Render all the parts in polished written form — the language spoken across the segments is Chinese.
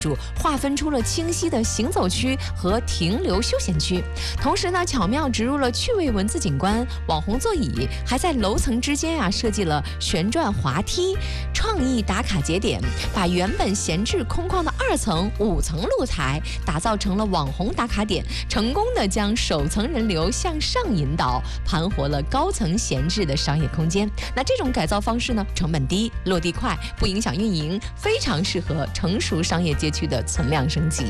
划分出了清晰的行走区和停留休闲区，同时呢，巧妙植入了趣味文字景观、网红座椅，还在楼层之间设计了旋转滑梯、创意打卡节点，把原本闲置空旷的2层、5层露台打造成了网红打卡点，成功的将首层人流向上引导，盘活了高层闲置的商业空间。那这种改造方式呢，成本低、落地快，不影响运营，非常适合成熟商业街区的存量升级。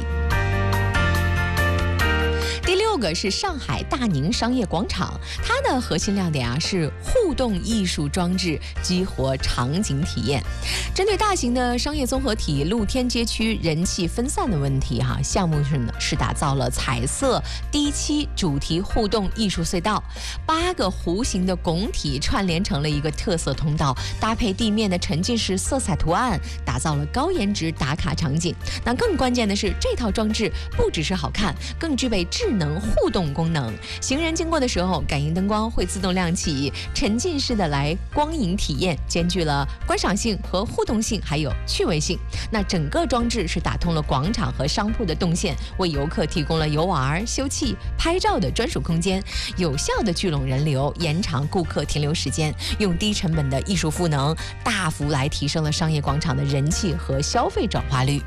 第6个是上海大宁商业广场，它的核心亮点是互动艺术装置激活场景体验。针对大型的商业综合体露天街区人气分散的问题项目是打造了彩色低漆主题互动艺术隧道，8个弧形的拱体串联成了一个特色通道，搭配地面的沉浸式色彩图案，打造了高颜值打卡场景。那更关键的是，这套装置不只是好看，更具备智能互动功能。行人经过的时候，感应灯光会自动亮起，沉浸式的来光影体验，兼具了观赏性和互动性，还有趣味性。那整个装置是打通了广场和商铺的动线，为游客提供了游玩、休憩、拍照的专属空间，有效的聚拢人流，延长顾客停留时间，用低成本的艺术赋能，大幅来提升了商业广场的人气和消费转化率。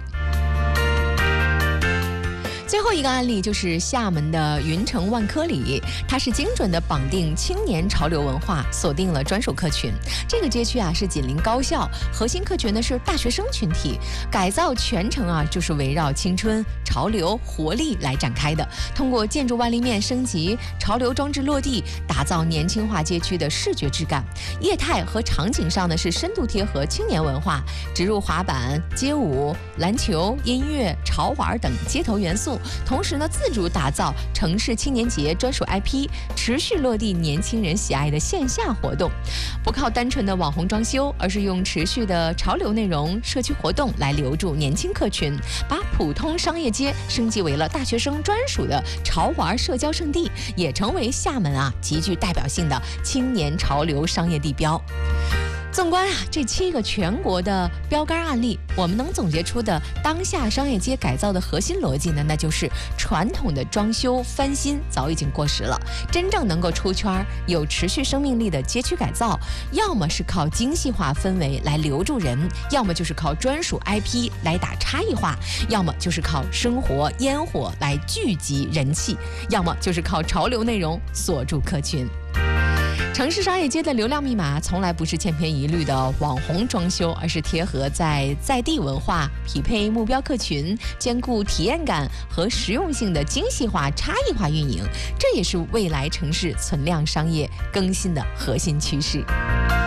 最后一个案例就是厦门的云城万科里，它是精准的绑定青年潮流文化，锁定了专属客群。这个街区是紧邻高校，核心客群呢是大学生群体，改造全程就是围绕青春、潮流、活力来展开的。通过建筑外立面升级、潮流装置落地，打造年轻化街区的视觉质感。业态和场景上呢是深度贴合青年文化，植入滑板、街舞、篮球、音乐、潮玩等街头元素。同时呢，自主打造城市青年节专属 IP， 持续落地年轻人喜爱的线下活动，不靠单纯的网红装修，而是用持续的潮流内容、社区活动来留住年轻客群，把普通商业街升级为了大学生专属的潮玩社交圣地，也成为厦门极具代表性的青年潮流商业地标。纵观这7个全国的标杆案例，我们能总结出的当下商业街改造的核心逻辑呢，那就是传统的装修翻新早已经过时了，真正能够出圈、有持续生命力的街区改造，要么是靠精细化氛围来留住人，要么就是靠专属 IP 来打差异化，要么就是靠生活烟火来聚集人气，要么就是靠潮流内容锁住客群。城市商业街的流量密码从来不是千篇一律的网红装修，而是贴合在地文化，匹配目标客群，兼顾体验感和实用性的精细化差异化运营，这也是未来城市存量商业更新的核心趋势。